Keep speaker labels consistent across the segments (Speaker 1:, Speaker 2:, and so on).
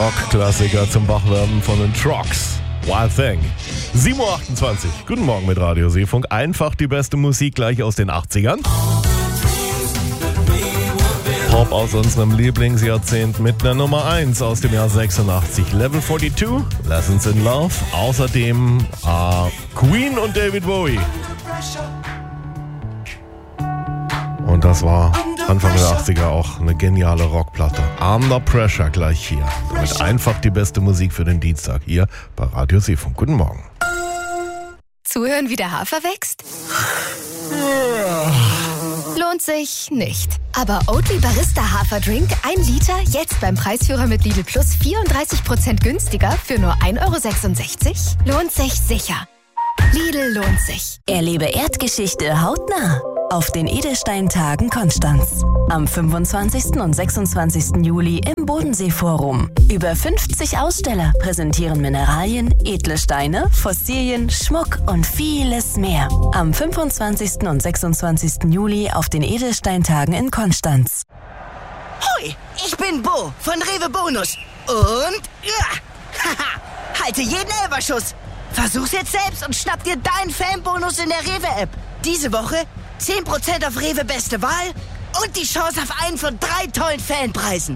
Speaker 1: Rock-Klassiker zum Wachwerden von den Trucks. Wild Thing. 7.28 Uhr. Guten Morgen mit Radio Seefunk. Einfach die beste Musik gleich aus den 80ern. Pop aus unserem Lieblingsjahrzehnt mit einer Nummer 1 aus dem Jahr 86. Level 42, Lessons in Love. Außerdem Queen und David Bowie. Und das war Anfang der 80er auch eine geniale Rockplatte. Under Pressure gleich hier. Damit einfach die beste Musik für den Dienstag hier bei Radio Seefunk. Guten Morgen.
Speaker 2: Zuhören, wie der Hafer wächst? Lohnt sich nicht. Aber Oatly Barista Haferdrink 1 Liter jetzt beim Preisführer mit Lidl Plus 34% günstiger für nur 1,66 €? Lohnt sich sicher. Lidl lohnt sich.
Speaker 3: Erlebe Erdgeschichte hautnah auf den Edelstein-Tagen Konstanz. Am 25. und 26. Juli im Bodenseeforum. Über 50 Aussteller präsentieren Mineralien, edle Steine, Fossilien, Schmuck und vieles mehr. Am 25. und 26. Juli auf den Edelstein-Tagen in Konstanz.
Speaker 4: Hoi, ich bin Bo von Rewe Bonus. Und halte jeden Elferschuss. Versuch's jetzt selbst und schnapp dir deinen Fanbonus in der Rewe-App. Diese Woche 10% auf Rewe Beste Wahl und die Chance auf einen von 3 tollen Fanpreisen.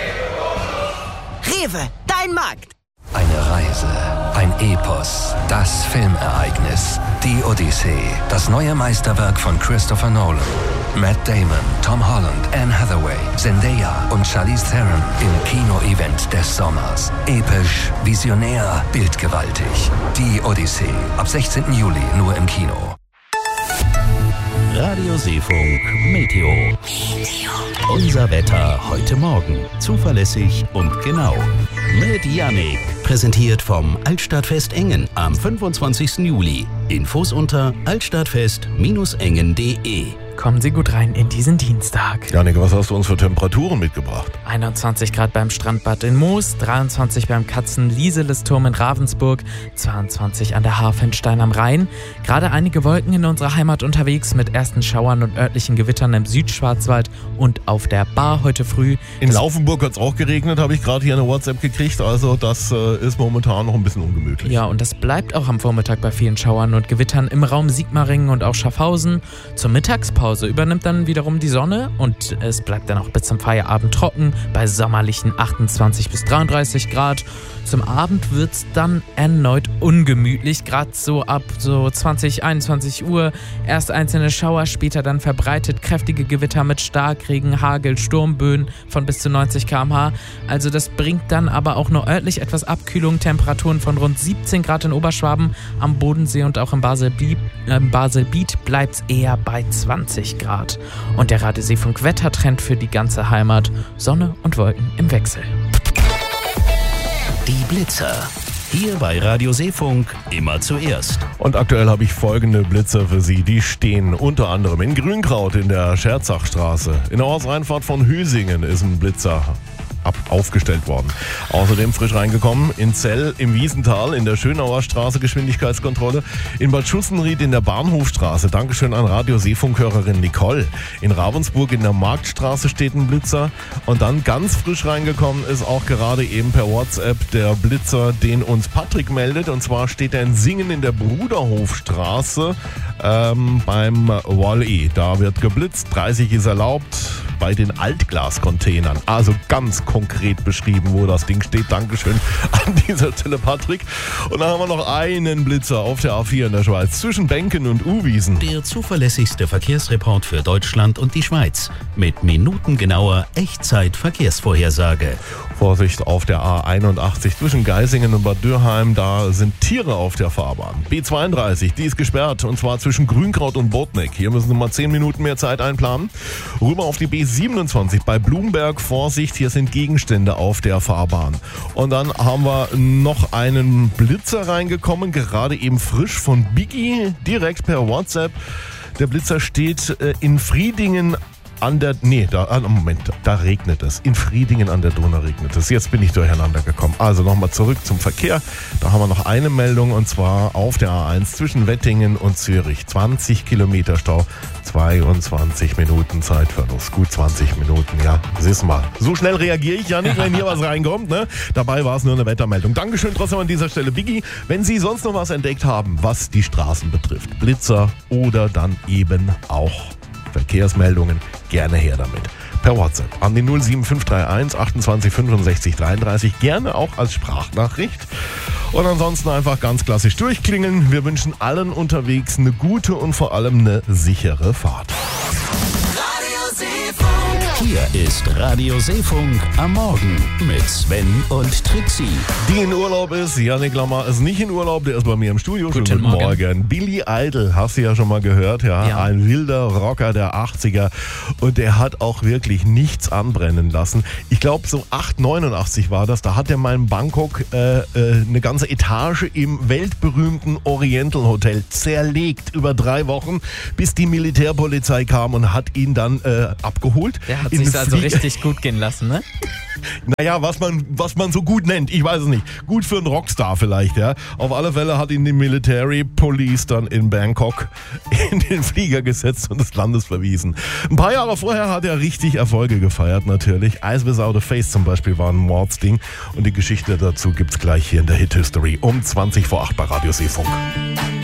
Speaker 4: Rewe, dein Markt.
Speaker 5: Eine Reise, ein Epos, das Filmereignis, die Odyssee, das neue Meisterwerk von Christopher Nolan. Matt Damon, Tom Holland, Anne Hathaway, Zendaya und Charlize Theron im Kino-Event des Sommers. Episch, visionär, bildgewaltig. Die Odyssee, ab 16. Juli nur im Kino.
Speaker 6: Radio Seefunk Meteo. Unser Wetter heute Morgen. Zuverlässig und genau. Mit Yannick. Präsentiert vom Altstadtfest Engen am 25. Juli. Infos unter altstadtfest-engen.de.
Speaker 7: Kommen Sie gut rein in diesen Dienstag.
Speaker 1: Janik, was hast du uns für Temperaturen mitgebracht?
Speaker 7: 21 Grad beim Strandbad in Moos, 23 beim Katzen-Lieseles-Turm in Ravensburg, 22 an der Hafenstein am Rhein. Gerade einige Wolken in unserer Heimat unterwegs mit ersten Schauern und örtlichen Gewittern im Südschwarzwald und auf der Bar heute früh.
Speaker 1: In Laufenburg hat es auch geregnet, habe ich gerade hier eine WhatsApp gekriegt. Also das ist momentan noch ein bisschen ungemütlich.
Speaker 7: Ja, und das bleibt auch am Vormittag bei vielen Schauern und Gewittern im Raum Sigmaringen und auch Schaffhausen. Zur Mittagspause übernimmt dann wiederum die Sonne und es bleibt dann auch bis zum Feierabend trocken bei sommerlichen 28 bis 33 Grad. Zum Abend wird es dann erneut ungemütlich, gerade so ab so 20, 21 Uhr. Erst einzelne Schauer, später dann verbreitet kräftige Gewitter mit Starkregen, Hagel, Sturmböen von bis zu 90 km/h. Also das bringt dann aber auch nur örtlich etwas Abkühlung, Temperaturen von rund 17 Grad in Oberschwaben, am Bodensee und auch im Baselbiet bleibt es eher bei 20 Grad. Und der Radio Seefunk Wettertrend für die ganze Heimat: Sonne und Wolken im Wechsel.
Speaker 6: Die Blitzer. Hier bei Radio Seefunk immer zuerst.
Speaker 1: Und aktuell habe ich folgende Blitzer für Sie. Die stehen unter anderem in Grünkraut in der Scherzachstraße. In der Ortsreinfahrt von Hüsingen ist ein Blitzer aufgestellt worden. Außerdem frisch reingekommen in Zell im Wiesental in der Schönauer Straße Geschwindigkeitskontrolle. In Bad Schussenried in der Bahnhofstraße. Dankeschön an Radio Seefunk-Hörerin Nicole. In Ravensburg in der Marktstraße steht ein Blitzer. Und dann ganz frisch reingekommen ist auch gerade eben per WhatsApp der Blitzer, den uns Patrick meldet. Und zwar steht er in Singen in der Bruderhofstraße beim Wall-E. Da wird geblitzt. 30 ist erlaubt. Bei den Altglascontainern. Also ganz konkret beschrieben, wo das Ding steht. Dankeschön an dieser Stelle, Patrick. Und dann haben wir noch einen Blitzer auf der A4 in der Schweiz zwischen Benken und Uwiesen.
Speaker 6: Der zuverlässigste Verkehrsreport für Deutschland und die Schweiz. Mit minutengenauer Echtzeit-Verkehrsvorhersage.
Speaker 1: Vorsicht auf der A81 zwischen Geisingen und Bad Dürheim. Da sind Tiere auf der Fahrbahn. B32, die ist gesperrt. Und zwar zwischen Grünkraut und Botneck. Hier müssen Sie mal 10 Minuten mehr Zeit einplanen. Rüber auf die B27 bei Blumberg. Vorsicht, hier sind Gegenstände auf der Fahrbahn. Und dann haben wir noch einen Blitzer reingekommen. Gerade eben frisch von Biggie. Direkt per WhatsApp. Der Blitzer steht in Friedingen da regnet es. In Friedingen an der Donau regnet es. Jetzt bin ich durcheinander gekommen. Also nochmal zurück zum Verkehr. Da haben wir noch eine Meldung und zwar auf der A1 zwischen Wettingen und Zürich. 20 Kilometer Stau 22 Minuten Zeitverlust. Gut 20 Minuten, ja. Siehst mal. So schnell reagiere ich ja nicht, wenn hier was reinkommt, ne? Dabei war es nur eine Wettermeldung. Dankeschön trotzdem an dieser Stelle, Biggie. Wenn Sie sonst noch was entdeckt haben, was die Straßen betrifft, Blitzer oder dann eben auch Verkehrsmeldungen, gerne her damit. Per WhatsApp an die 07531 28 65 33, gerne auch als Sprachnachricht. Und ansonsten einfach ganz klassisch durchklingeln. Wir wünschen allen unterwegs eine gute und vor allem eine sichere Fahrt.
Speaker 6: Hier ist Radio Seefunk am Morgen mit Sven und Trixie.
Speaker 1: Die in Urlaub ist, Yannick Lamar ist nicht in Urlaub, der ist bei mir im Studio.
Speaker 7: Guten Morgen.
Speaker 1: Billy Idol, hast du ja schon mal gehört, ja. Ein wilder Rocker der 80er und der hat auch wirklich nichts anbrennen lassen. Ich glaube so 89 war das, da hat er mal in Bangkok eine ganze Etage im weltberühmten Oriental Hotel zerlegt über 3 Wochen, bis die Militärpolizei kam und hat ihn dann abgeholt.
Speaker 7: Der hat sich also richtig gut gehen lassen, ne?
Speaker 1: Naja, was man so gut nennt, ich weiß es nicht. Gut für einen Rockstar vielleicht, ja. Auf alle Fälle hat ihn die Military Police dann in Bangkok in den Flieger gesetzt und des Landes verwiesen. Ein paar Jahre vorher hat er richtig Erfolge gefeiert, natürlich. Ice Without a Face zum Beispiel war ein Mordsding. Und die Geschichte dazu gibt's gleich hier in der Hit History um 20 vor 8 bei Radio Seefunk.